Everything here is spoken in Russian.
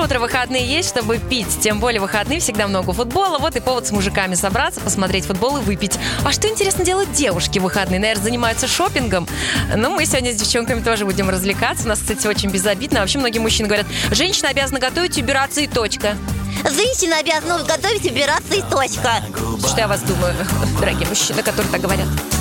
утро, выходные есть, чтобы пить. Тем более выходные всегда много футбола. Вот и повод с мужиками собраться, посмотреть футбол и выпить. А что, интересно, делают девушки в выходные? Наверное, занимаются шопингом. Ну, мы сегодня с девчонками тоже будем развлекаться. У нас, кстати, очень безобидно. Вообще многие мужчины говорят, женщина обязана готовить, убираться и точка. Женщина обязана готовить, убираться и точка. Что я о вас думаю, дорогие мужчины, которые так говорят?